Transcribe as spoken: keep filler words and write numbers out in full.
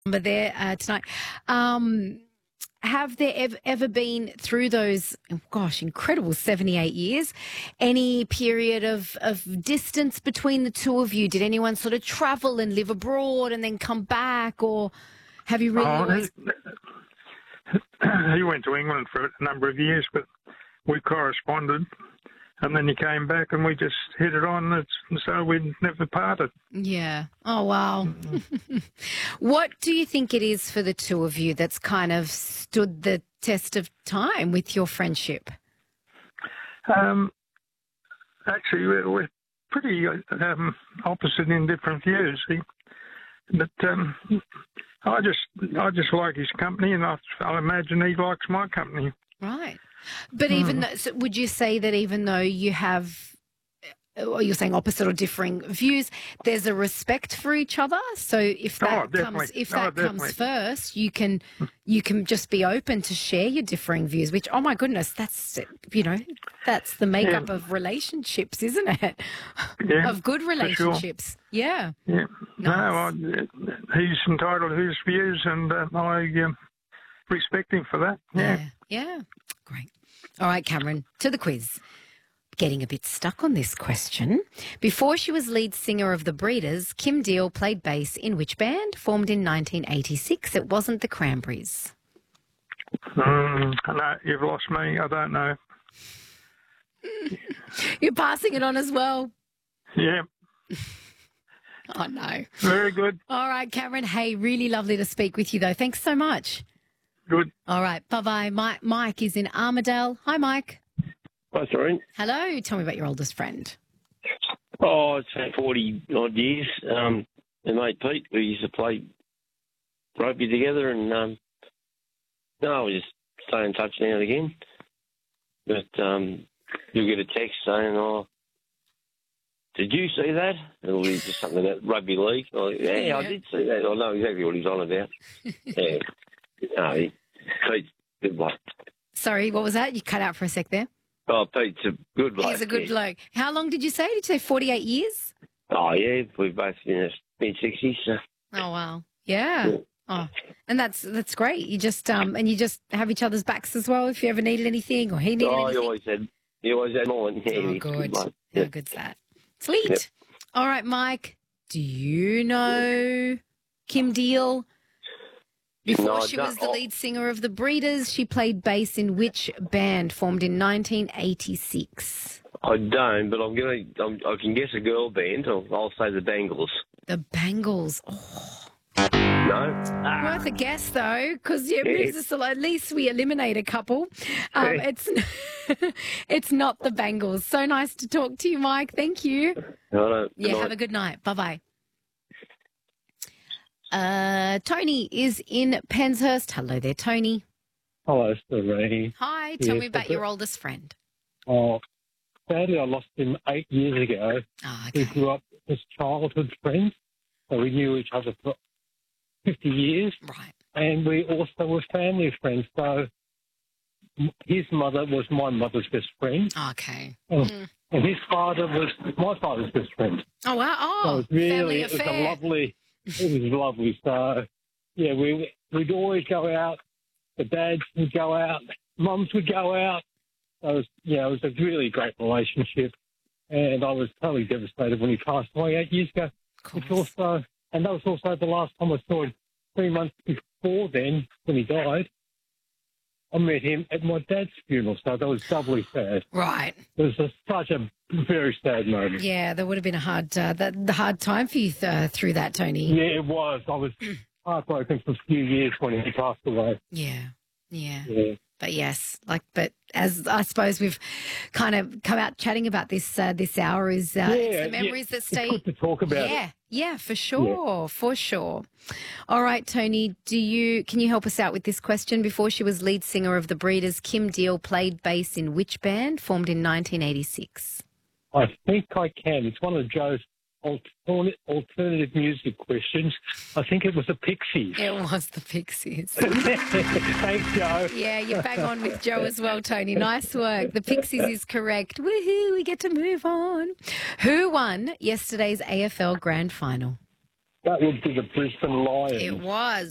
But there uh, tonight. Um, have there ever, ever been through those, gosh, incredible seventy-eight years, any period of, of distance between the two of you? Did anyone sort of travel and live abroad and then come back, or have you really Oh, always... he, he went to England for a number of years, but we corresponded, and then he came back and we just hit it on, it's, so we never parted. Yeah. Oh, wow. What do you think it is for the two of you that's kind of stood the test of time with your friendship? Um, actually, we're, we're pretty um, opposite in different views. He, but um, I just, I just like his company, and I, I imagine he likes my company. Right. But even Mm. though, so would you say that even though you have, or you're saying opposite or differing views, there's a respect for each other? So if that Oh, comes, if Oh, that comes definitely. first, you can, you can just be open to share your differing views. Which, oh my goodness, that's, you know, that's the makeup Yeah. of relationships, isn't it? Yeah, Of good for sure. relationships. Yeah. Yeah. Nice. No, I, he's entitled to his views, and uh, I um, respect him for that. Yeah. Yeah. Yeah. Great. All right, Cameron, to the quiz. Getting a bit stuck on this question. Before she was lead singer of the Breeders, Kim Deal played bass in which band? Formed in nineteen eighty-six. It wasn't the Cranberries. Mm, no, you've lost me. I don't know. You're passing it on as well. Yeah. Oh, no. Very good. All right, Cameron. Hey, really lovely to speak with you, though. Thanks so much. Good. All right. Bye-bye. Mike, Mike is in Armidale. Hi, Mike. Hi, sorry. Hello. Tell me about your oldest friend. Oh, it's been forty odd years. Um, and mate Pete, we used to play rugby together, and um, no, we just stay in touch now and again. But um, you'll get a text saying, "Oh, did you see that?" It'll be just something about rugby league. Oh, yeah, Yeah. I did see that. I know exactly what he's on about. Yeah, no, he, Pete's a good bloke. Sorry, what was that? You cut out for a sec there. Oh, Pete's a good bloke. He's a good yeah. bloke. How long did you say? Did you say forty-eight years? Oh, yeah, we've both been in the mid-sixties. So. Oh, wow. Yeah. Yeah. Oh, and that's that's great. You just um and you just have each other's backs as well if you ever needed anything or he needed Oh, he anything. always had, he always had mine. Yeah, Oh, he's a good. bloke. How Yeah. good's that? Sweet. Yep. All right, Mike. Do you know Kim Deal? Before No, I she don't. was the Oh. lead singer of the Breeders, she played bass in which band? Formed in nineteen eighty-six. I don't, but I'm gonna. I'm, I can guess a girl band. I'll, I'll say the Bangles. The Bangles. Oh, No. worth a guess though, because it Yeah. moves us along. At least we eliminate a couple. Um, Yeah. it's it's not the Bangles. So nice to talk to you, Mike. Thank you. No, no. Yeah, no. have a good night. Bye bye. Uh, Tony is in Penshurst. Hello there, Tony. Hello, Serene. Hi. Tell Yes, me about okay. your oldest friend. Oh, sadly, I lost him eight years ago. Oh, We okay. grew up as childhood friends, so we knew each other for fifty years, Right. and we also were family friends. So m- his mother was my mother's best friend, Okay. and, Mm. and his father was my father's best friend. Oh wow. So Oh, it was really, family it was a affair. lovely, it was lovely. So, yeah, we, we'd always go out. The dads would go out. Mums would go out. So it was, yeah, it was a really great relationship. And I was totally devastated when he passed away eight years ago. Of It's course. also, and that was also the last time I saw him. Three months before then, when he died, I met him at my dad's funeral. So that was doubly sad. Right. It was a, such a very sad moment. Yeah, there would have been a hard, uh, the, the hard time for you uh, through that, Tony. Yeah, it was. I was heartbroken for a few years when he passed away. Yeah. Yeah. Yeah. But yes, like, but as I suppose we've kind of come out chatting about this uh, this hour is uh, it's Yeah, the memories yeah. that stay. It's good to talk about yeah, it. yeah, for sure, for sure. All right, Tony, do you can you help us out with this question? Before she was lead singer of the Breeders, Kim Deal played bass in which band? Formed in nineteen eighty-six. I think I can. It's one of Joe's alternate, alternative music questions. I think it was the Pixies. It was the Pixies. Thanks, Joe. Yeah, you're bang on with Joe as well, Tony. Nice work. The Pixies is correct. Woohoo, we get to move on. Who won yesterday's A F L Grand Final? That would be the Brisbane Lions. It was.